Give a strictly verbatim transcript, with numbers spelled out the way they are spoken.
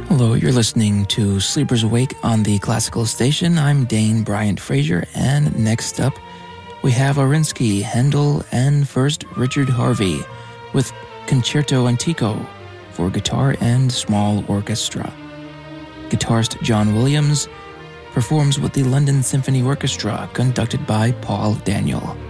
Hello, you're listening to Sleepers Awake on the Classical Station. I'm Dane Bryant Fraser, and next up, we have Arinsky, Handel, and first Richard Harvey with Concerto Antico for guitar and small orchestra. Guitarist John Williams performs with the London Symphony Orchestra, conducted by Paul Daniel.